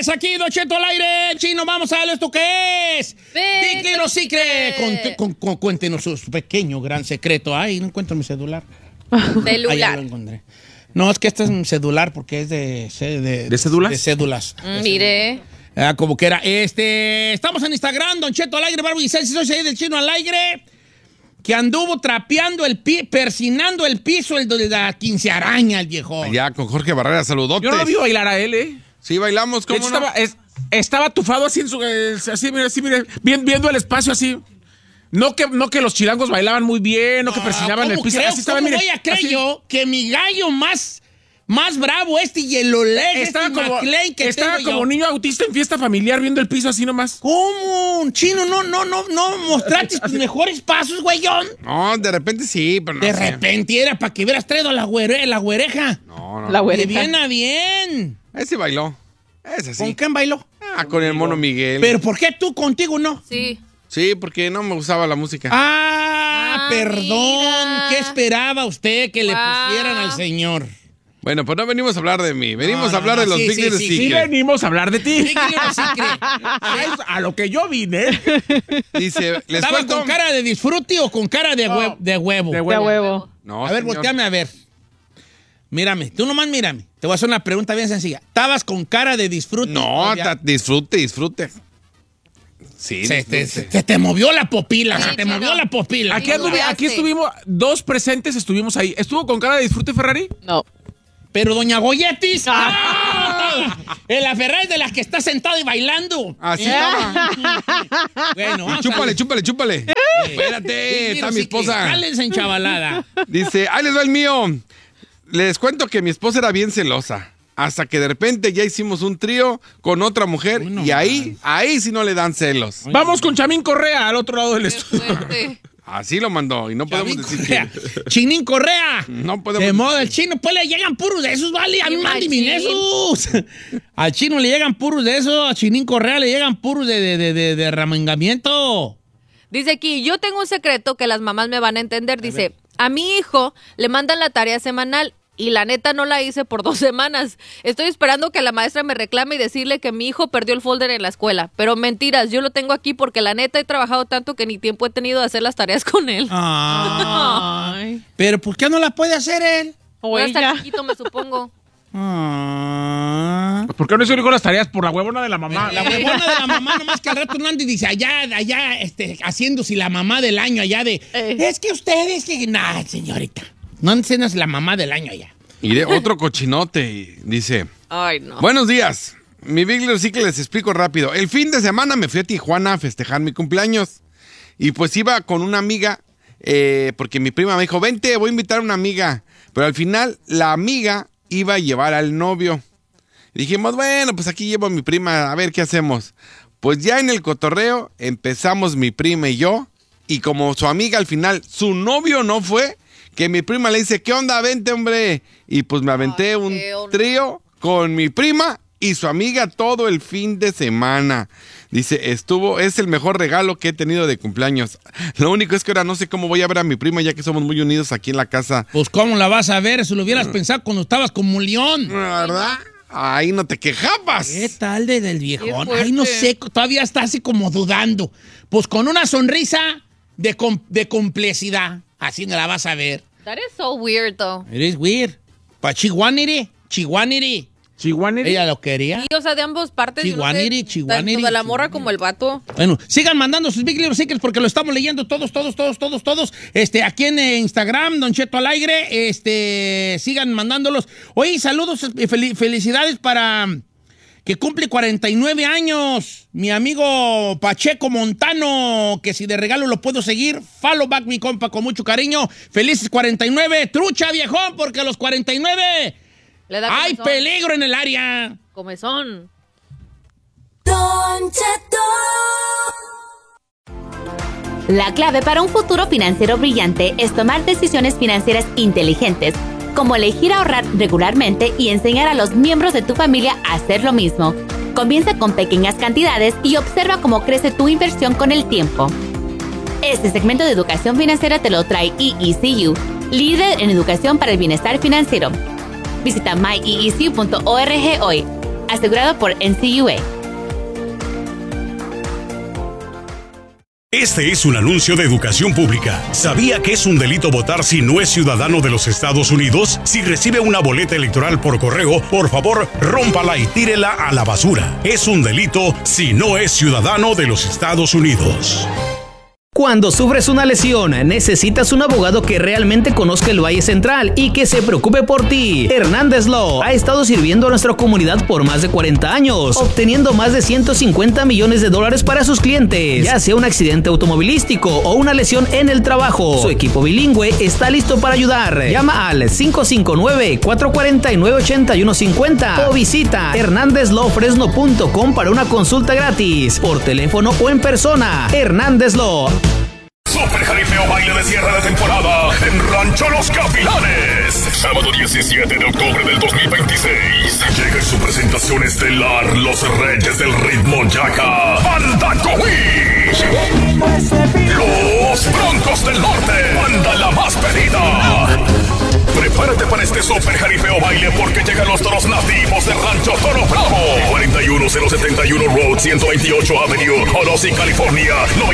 aquí, Don Cheto al aire. Chino, vamos a darle esto que es Big Little Secret. Cuéntenos su pequeño gran secreto. Ay, no encuentro mi celular. Celular. Ya lo encontré. No, es que este es mi celular porque es de cédulas. De cédulas. Mire. Como que era. Estamos en Instagram, Don Cheto al aire, Barbie y Celsi, soy ahí del Chino al aire, que anduvo trapeando persinando el piso de la quincearaña, el viejo. Allá con Jorge Barrera, saludotes. Yo no lo vi bailar a él, ¿eh? Sí, bailamos, De ¿cómo hecho, no? estaba tufado así en su... así, mire, viendo el espacio así. No que los chilangos bailaban muy bien, no que persinaban el piso. Así estaba, ¿Cómo mire, voy a creer así. yo que mi gallo más bravo Yellow Leg, Estaba como, McLean que estaba tengo como yo? niño autista en fiesta familiar viendo el piso así nomás. ¿Cómo? Chino, no mostraste tus mejores pasos, güeyón. No, de repente sí, pero no De sé. repente era para que hubieras traído la güereja. No. La De güereja. bien a bien. Ese bailó. Ese sí. ¿Con quién bailó? Con el mono Miguel. ¿Pero por qué tú contigo no? Sí. Sí, porque no me gustaba la música. Perdón. mira. ¿Qué esperaba usted que le Wow. pusieran al señor? Bueno, pues no venimos a hablar de mí. Venimos No, a hablar no, de los sí, Big sí, Little sí. Sí Secret. venimos a hablar de ti. Big Little Secret. A lo que yo vine. Dice, les ¿Estaba cuento. con cara de disfrute o con cara de, No. de huevo? De De huevo. huevo. No, A ver, señor. volteame a ver. Mírame, tú nomás mírame. Te voy a hacer una pregunta bien sencilla. ¿Estabas con cara de disfrute? No, O ya- disfrute. Sí, se disfrute. te movió la popila, Sí, se te Chino. movió la popila. Aquí, Ahí dudaste. aquí estuvimos, dos presentes estuvimos ahí. ¿Estuvo con cara de disfrute Ferrari? No. Pero doña Goyetis, en la Ferrari de las que está sentada y bailando. Así estaba. Bueno, vamos a Chúpale. Espérate, está mi esposa. Cálense en chavalada. Dice, ahí les va el mío. Les cuento que mi esposa era bien celosa. Hasta que de repente ya hicimos un trío con otra mujer. Uy, no y ahí sí no le dan celos. Vamos con Chamín Correa al otro lado del estudio. Fuerte. Así lo mandó. Y no podemos Chavín decir Correa. que... Chinín Correa. No podemos De moda el chino, pues le llegan puros de esos, vale. A mí mándenme esos. Al chino le llegan puros de esos. A Chinín Correa le llegan puros de arremangamiento. Dice aquí, yo tengo un secreto que las mamás me van a entender. Dice, a mi hijo le mandan la tarea semanal y la neta no la hice por 2 semanas. Estoy esperando que la maestra me reclame y decirle que mi hijo perdió el folder en la escuela. Pero mentiras, yo lo tengo aquí porque la neta he trabajado tanto que ni tiempo he tenido de hacer las tareas con él. Ay. Pero ¿por qué no la puede hacer él? O está chiquito, me supongo. Ah. ¿Por qué no hizo con las tareas? Por la huevona de la mamá. La huevona de la mamá, nomás que al rato no anda y dice allá, haciéndose la mamá del año allá de. Es que ustedes que. Nah, señorita. No enseñas la mamá del año allá. Y de otro cochinote. Y dice, Ay, no. buenos días. Mi Big Little Secret les explico rápido. El fin de semana me fui a Tijuana a festejar mi cumpleaños. Y pues iba con una amiga, porque mi prima me dijo, vente, voy a invitar a una amiga. Pero al final la amiga iba a llevar al novio. Y dijimos, bueno, pues aquí llevo a mi prima, a ver qué hacemos. Pues ya en el cotorreo empezamos mi prima y yo. Y como su amiga al final, su novio no fue, que mi prima le dice, ¿qué onda? Vente, hombre. Y pues me aventé un trío con mi prima y su amiga todo el fin de semana. Dice, es el mejor regalo que he tenido de cumpleaños. Lo único es que ahora no sé cómo voy a ver a mi prima, ya que somos muy unidos aquí en la casa. Pues, ¿cómo la vas a ver? Si lo hubieras pensado cuando estabas como león. ¿Verdad? Ahí no te quejabas. ¿Qué tal del viejón? Qué Ay, no fuerte. sé, todavía está así como dudando. Pues con una sonrisa de complicidad. Así no la vas a ver. That is so weird, though. Eres weird. Pa' Chihuaniri. Chihuahua. Ella lo quería. Y, o sea, de ambas partes. yo no sé, Chihuaniri, tanto de la morra como el vato. Bueno, sigan mandando sus Big Little Secrets porque lo estamos leyendo todos. Aquí en Instagram, Don Cheto al aire. Sigan mandándolos. Oye, saludos y felicidades para que cumple 49 años. Mi amigo Pacheco Montano, que si de regalo lo puedo seguir. Follow back, mi compa, con mucho cariño. Felices 49. Trucha, viejón, porque a los 49 Le da hay comezón. peligro en el área. Comezón. Don Cheto. La clave para un futuro financiero brillante es tomar decisiones financieras inteligentes, como elegir ahorrar regularmente y enseñar a los miembros de tu familia a hacer lo mismo. Comienza con pequeñas cantidades y observa cómo crece tu inversión con el tiempo. Este segmento de educación financiera te lo trae EECU, líder en educación para el bienestar financiero. Visita myeecu.org hoy. asegurado por NCUA. Este es un anuncio de educación pública. ¿Sabía que es un delito votar si no es ciudadano de los Estados Unidos? Si recibe una boleta electoral por correo, por favor, rómpala y tírela a la basura. Es un delito si no es ciudadano de los Estados Unidos. Cuando sufres una lesión, necesitas un abogado que realmente conozca el Valle Central y que se preocupe por ti. Hernández Law ha estado sirviendo a nuestra comunidad por más de 40 años, obteniendo más de $150 millones para sus clientes, ya sea un accidente automovilístico o una lesión en el trabajo. Su equipo bilingüe está listo para ayudar. Llama al 559-449-8150 o visita hernandezlawfresno.com para una consulta gratis, por teléfono o en persona. Hernández Law. Super Jaripeo Baile de cierre de temporada en Rancho Los Gavilanes. Sábado 17 de octubre del 2026. Llega en su presentación estelar Los Reyes del Ritmo Yaca, Banda Coí. Los Broncos del Norte, banda la más pedida. Prepárate para este Super Jaripeo Baile porque llegan los toros nativos de Rancho Toro Bravo. 41071 Road 128 Avenue, Holosí, California,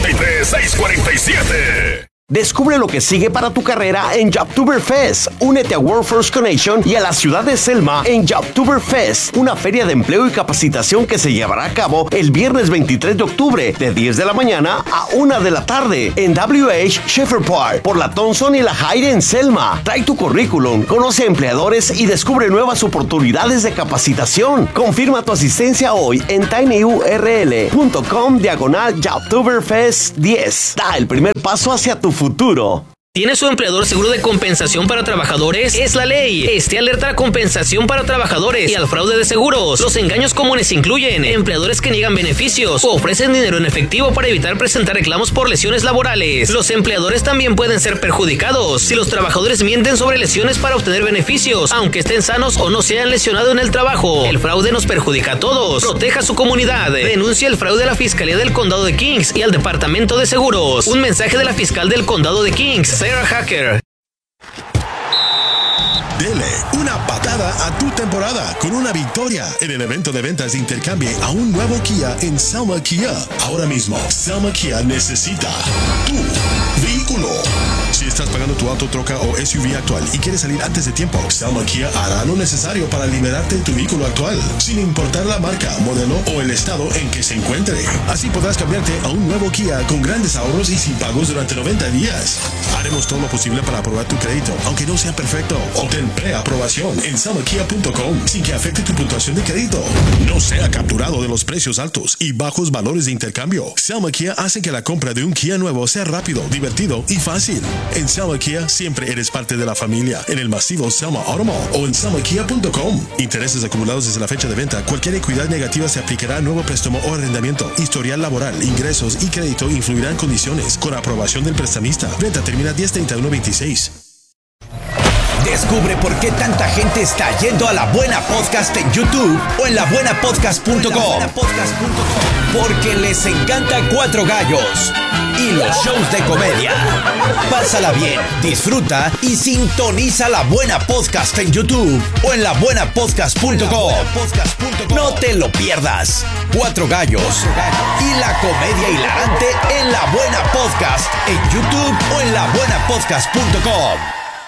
93647. Descubre lo que sigue para tu carrera en Jobtoberfest. Únete a World First Connection y a la ciudad de Selma en Jobtoberfest, una feria de empleo y capacitación que se llevará a cabo el viernes 23 de octubre de 10 de la mañana a 1 de la tarde en WH Schaefer Park por la Thompson y la Hyde en Selma. Trae tu currículum, conoce a empleadores y descubre nuevas oportunidades de capacitación. Confirma tu asistencia hoy en tinyurl.com/Jobtoberfest 10. Da el primer paso hacia tu futuro. ¿Tiene su empleador seguro de compensación para trabajadores? Es la ley. Esté alerta a compensación para trabajadores y al fraude de seguros. Los engaños comunes incluyen empleadores que niegan beneficios o ofrecen dinero en efectivo para evitar presentar reclamos por lesiones laborales. Los empleadores también pueden ser perjudicados si los trabajadores mienten sobre lesiones para obtener beneficios, aunque estén sanos o no se hayan lesionado en el trabajo. El fraude nos perjudica a todos. Proteja su comunidad. Denuncie el fraude a la Fiscalía del Condado de Kings y al Departamento de Seguros. Un mensaje de la fiscal del Condado de Kings, Sarah Hacker. Dele una patada a tu temporada con una victoria en el evento de ventas de Intercambie a un nuevo Kia en Selma Kia. Ahora mismo, Selma Kia necesita tu vehículo. Si estás pagando tu auto, troca o SUV actual y quieres salir antes de tiempo, Selma Kia hará lo necesario para liberarte de tu vehículo actual, sin importar la marca, modelo o el estado en que se encuentre. Así podrás cambiarte a un nuevo Kia con grandes ahorros y sin pagos durante 90 días. Haremos todo lo posible para aprobar tu crédito, aunque no sea perfecto. Obtén preaprobación en selmakia.com sin que afecte tu puntuación de crédito. No sea capturado de los precios altos y bajos valores de intercambio. Selma Kia hace que la compra de un Kia nuevo sea rápido, divertido y fácil. En Selma Kia siempre eres parte de la familia. En el masivo Selma Auto Mall o en selmakia.com. Intereses acumulados desde la fecha de venta. Cualquier equidad negativa se aplicará a nuevo préstamo o arrendamiento. Historial laboral, ingresos y crédito influirán condiciones. Con aprobación del prestamista. Venta termina 10/31/26. Descubre por qué tanta gente está yendo a La Buena Podcast en YouTube o en labuenapodcast.com. Porque les encanta Cuatro Gallos y los shows de comedia. Pásala bien, disfruta y sintoniza La Buena Podcast en YouTube o en labuenapodcast.com. No te lo pierdas. Cuatro Gallos y la comedia hilarante en La Buena Podcast en YouTube o en labuenapodcast.com.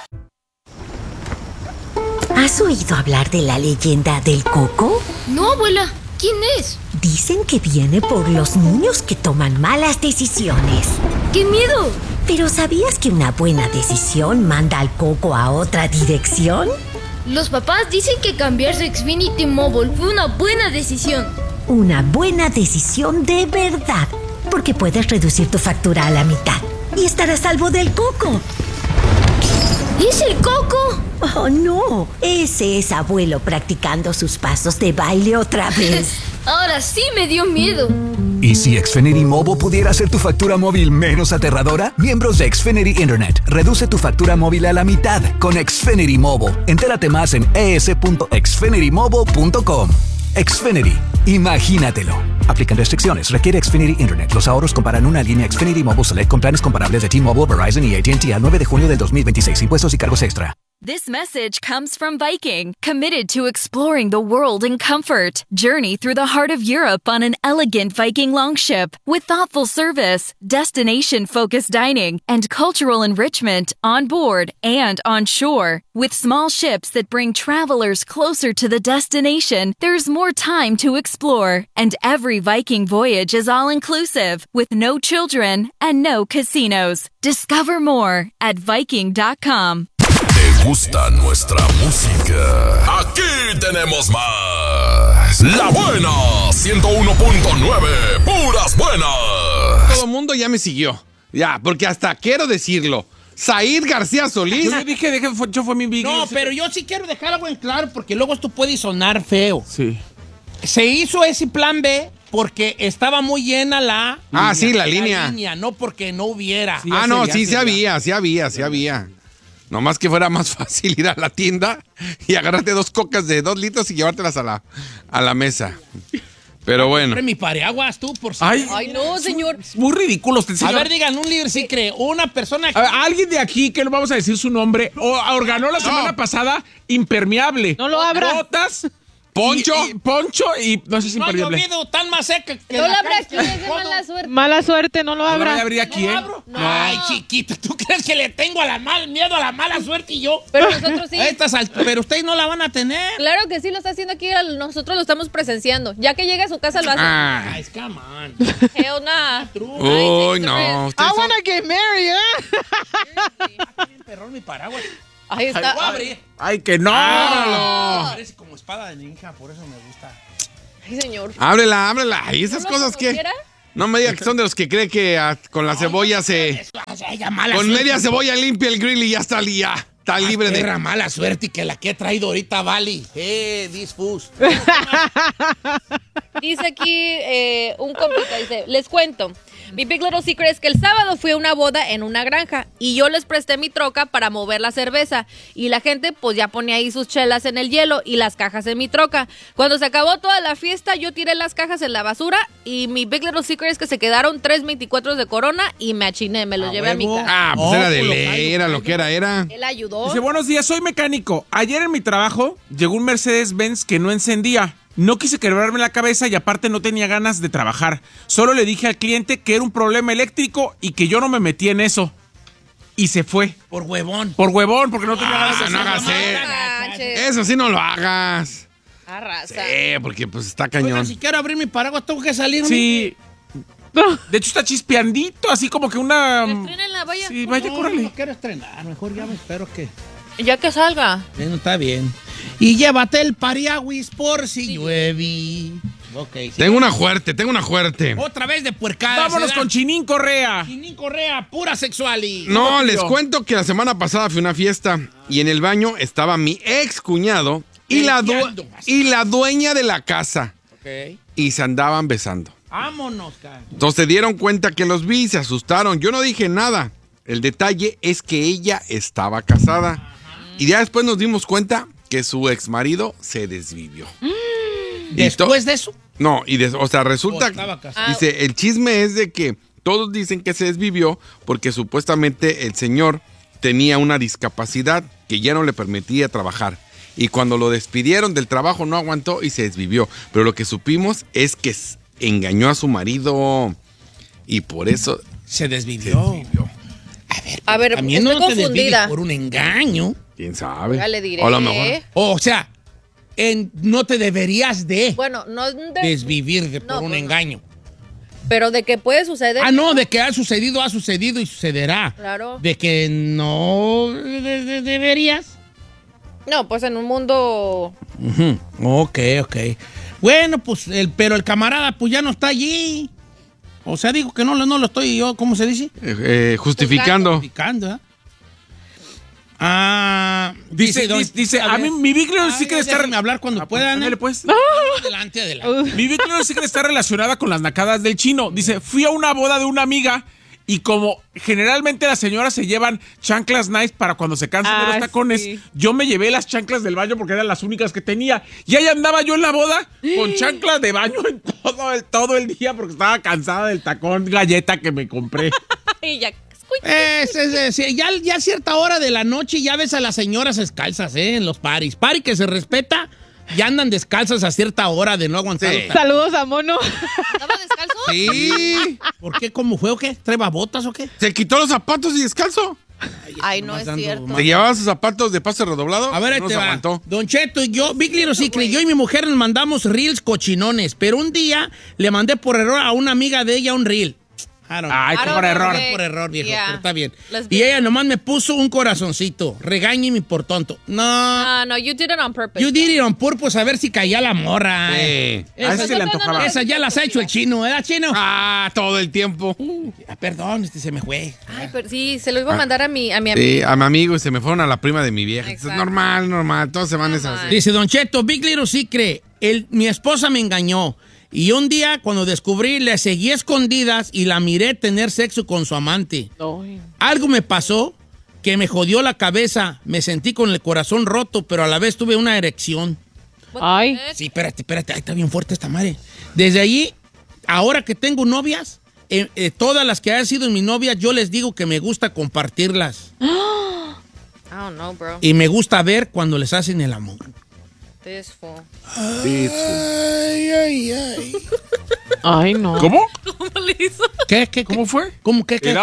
¿Has oído hablar de la leyenda del coco? No, abuela. ¿Quién es? Dicen que viene por los niños que toman malas decisiones. ¡Qué miedo! ¿Pero sabías que una buena decisión manda al coco a otra dirección? Los papás dicen que cambiarse a Xfinity Mobile fue una buena decisión. Una buena decisión de verdad, porque puedes reducir tu factura a la mitad y estar a salvo del coco. ¿Es el coco? Oh, no. Ese es abuelo practicando sus pasos de baile otra vez. Ahora sí me dio miedo. ¿Y si Xfinity Mobile pudiera hacer tu factura móvil menos aterradora? Miembros de Xfinity Internet, reduce tu factura móvil a la mitad con Xfinity Mobile. Entérate más en es.xfinitymobile.com. Xfinity, imagínatelo. Aplican restricciones. Requiere Xfinity Internet. Los ahorros comparan una línea Xfinity Mobile Select con planes comparables de T-Mobile, Verizon y AT&T al 9 de junio del 2026. Impuestos y cargos extra. This message comes from Viking, committed to exploring the world in comfort. Journey through the heart of Europe on an elegant Viking longship with thoughtful service, destination-focused dining, and cultural enrichment on board and on shore. With small ships that bring travelers closer to the destination, there's more time to explore. And every Viking voyage is all-inclusive, with no children and no casinos. Discover more at Viking.com. ¿Te gusta nuestra música? Aquí tenemos más. La Buena 101.9, puras buenas. Todo el mundo ya me siguió. Ya, porque hasta quiero decirlo. Said García Solís. Yo dije, yo fue mi Big. No, pero yo sí quiero dejar algo en claro porque luego esto puede sonar feo. Sí. Se hizo ese plan B porque estaba muy llena la... Ah, sí, la línea. No porque no hubiera. Sí, sí había. Nomás que fuera más fácil ir a la tienda y agarrarte 2 cocas de 2 litros y llevártelas a la mesa. Pero bueno. Mi pareaguas tú, por si... Ay, no, señor. Es muy ridículo. A ver, digan, un líder sí cree. Una persona... Alguien de aquí, que no vamos a decir su nombre, organó la semana pasada impermeable. No lo abra. Botas... Poncho y no sé si impermeable. No ha llovido tan más seca que no lo abra aquí, es de mala suerte. Mala suerte, no lo abra. No lo abrí aquí, ¿eh? No. Ay, chiquita, ¿tú crees que le tengo miedo a la mala suerte y yo? Pero nosotros sí. Pero ustedes no la van a tener. Claro que sí, lo está haciendo aquí, nosotros lo estamos presenciando. Ya que llega a su casa lo hace. Ay, come on. Hell nah. Uy, no. I wanna get married, Perrón mi paraguas. Ahí está. Ay, que no. Parece como espada de ninja, por eso me gusta. Ay, señor. Ábrela. ¿Y esas cosas qué? No me diga que son de los que cree que con la cebolla con media cebolla limpia el grill y ya está libre de... mala suerte y que la que he traído ahorita vale. Disfus. Dice aquí un compita, dice, les cuento. Mi Big Little Secret es que el sábado fui a una boda en una granja y yo les presté mi troca para mover la cerveza y la gente pues ya ponía ahí sus chelas en el hielo y las cajas en mi troca. Cuando se acabó toda la fiesta yo tiré las cajas en la basura y mi Big Little Secret es que se quedaron 3 24 de Corona y me achiné, me los llevé a mi casa. Pues era de ley, era lo que era. Él ayudó. Dice, buenos días, soy mecánico. Ayer en mi trabajo llegó un Mercedes-Benz que no encendía. No quise quebrarme la cabeza y aparte no tenía ganas de trabajar. Solo le dije al cliente que era un problema eléctrico y que yo no me metí en eso. Y se fue. Por huevón, porque no tenía ganas de no hagas eso. Sí no lo hagas. Arrasa. Sí, porque pues está cañón. Oigan, si quiero abrir mi paraguas tengo que salir. Sí. De hecho está chispeandito, así como que una... Estrénenla, vaya. Sí, vaya, córrele. No quiero estrenar, mejor ya me espero que... Ya que salga. Bueno, está bien. Y llévate el pariaguis por si llueve. Ok. Sí. Tengo una fuerte. Otra vez de puercadas. Vámonos con Chinín Correa. Chinín Correa, pura sexuali. No, les cuento que la semana pasada fui a una fiesta y en el baño estaba mi ex cuñado y la dueña de la casa. Ok. Y se andaban besando. Vámonos, cara. Entonces se dieron cuenta que los vi, se asustaron. Yo no dije nada. El detalle es que ella estaba casada. Ajá. Y ya después nos dimos cuenta que su ex marido se desvivió. ¿Después de eso? No, o sea, resulta, casado. dice, el chisme es de que todos dicen que se desvivió porque supuestamente el señor tenía una discapacidad que ya no le permitía trabajar. Y cuando lo despidieron del trabajo no aguantó y se desvivió. Pero lo que supimos es que engañó a su marido y por eso se desvivió. A ver, también estoy no te confundida. Por un engaño. ¿Quién sabe? Ya le diré. O a lo mejor. O sea, no te deberías de bueno, no desvivir por un engaño. Pero de que puede suceder. No, de que ha sucedido y sucederá. Claro. De que no deberías. No, pues en un mundo... Ok. Bueno, pues, pero el camarada pues ya no está allí. O sea, digo que no lo estoy yo, ¿cómo se dice? Justificando. Justificando, Dice, a mí mi Big Little Secret está... hablar cuando puedan. Pues. Adelante. Mi Big Little Secret está relacionada con las nacadas del chino. Dice, fui a una boda de una amiga y como generalmente las señoras se llevan chanclas nice para cuando se cansan de los tacones, sí. Yo me llevé las chanclas del baño porque eran las únicas que tenía. Y ahí andaba yo en la boda con chanclas de baño en todo el día porque estaba cansada del tacón galleta que me compré. Y ya Sí, ya a cierta hora de la noche ya ves a las señoras descalzas, en los paris. Pari que se respeta, ya andan descalzas a cierta hora de no aguantar. Sí. Saludos a Mono. ¿Estaba descalzo? Sí. ¿Por qué? ¿Cómo fue o qué? ¿Trae botas o qué? Se quitó los zapatos y descalzo. Ay, no es cierto. ¿Te llevaba sus zapatos de paso redoblado? A ver, ahí no te se va. aguantó. Don Cheto y yo, Big Little Secret, yo y mi mujer nos mandamos reels cochinones, pero un día le mandé por error a una amiga de ella un reel. Ay, por error. Por error, viejo, Yeah. pero está bien. Let's Y be- ella nomás me puso un corazoncito. Regáñeme por tonto. No. No, you did it on purpose. You did it on purpose a ver si caía la morra. Sí. A ese se le antojaba. Esa ya las ha hecho el chino, ¿verdad, chino? Ah, todo el tiempo. Perdón, se me fue. Ay, pero sí, se lo iba a mandar a mi amigo. Sí, a mi amigo y se me fueron a la prima de mi vieja. Exacto. Es normal. Todos se van esas. Dice Don Cheto, Big Little Secret, mi esposa me engañó. Y un día, cuando descubrí, le seguí escondidas y la miré tener sexo con su amante. Algo me pasó que me jodió la cabeza. Me sentí con el corazón roto, pero a la vez tuve una erección. Ay. Sí, espérate. Ahí está bien fuerte esta madre. Desde allí, ahora que tengo novias, todas las que han sido mis novias, yo les digo que me gusta compartirlas. I don't know, bro. Y me gusta ver cuando les hacen el amor. This fool. Ay. Ay, no. ¿Cómo? ¿Cómo le hizo? ¿Qué? ¿Cómo fue? ¿Cómo qué? Era-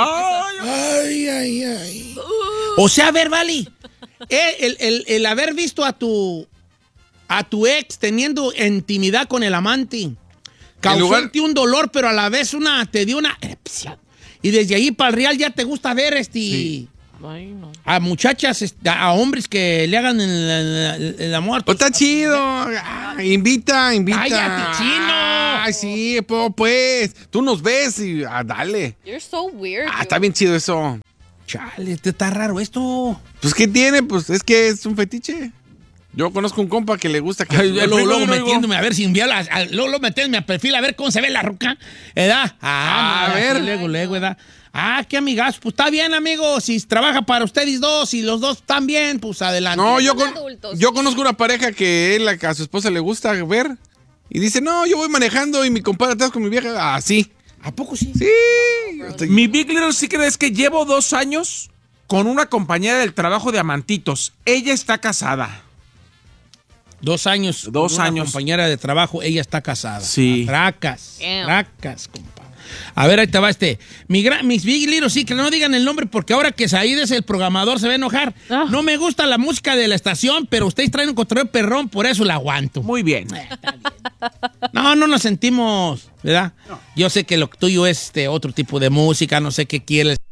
Ay. O sea, a ver, Vali, el haber visto a tu ex teniendo intimidad con el amante causó en ti un dolor, pero a la vez te dio una erección. Y desde ahí para el real ya te gusta ver Ay, no. a muchachas, a hombres que le hagan el amor. Pues está chido. Invita. ¡Cállate, chino! Ay, sí, pues. Tú nos ves y dale. You're so weird. Está bien chido eso. Chale, está raro esto. Pues, ¿qué tiene? Pues es que es un fetiche. Yo conozco un compa que le gusta que... Luego metiéndome a ver si luego metiéndome a perfil a ver cómo se ve la ruca, ¿verdad? A ver. Luego, ¿verdad? Qué amigas. Pues está bien, amigo. Si trabaja para ustedes dos y los dos están bien, pues adelante. No, yo conozco una pareja que a su esposa le gusta ver y dice, no, yo voy manejando y mi compadre atrás con mi vieja. Así. ¿A poco sí? Sí. Mi Big Little Secret es que llevo 2 años con una compañera del trabajo de amantitos. Ella está casada. 2 años. 2 con una años. compañera de trabajo, ella está casada. Sí. Tracas, compa. A ver, ahí te va mis Big Little Secret, no digan el nombre porque ahora que Said es el programador se va a enojar. No me gusta la música de la estación, pero ustedes traen un cotorreo perrón, por eso la aguanto. Muy bien. No nos sentimos, ¿verdad? No. Yo sé que lo tuyo es otro tipo de música, no sé qué quieres.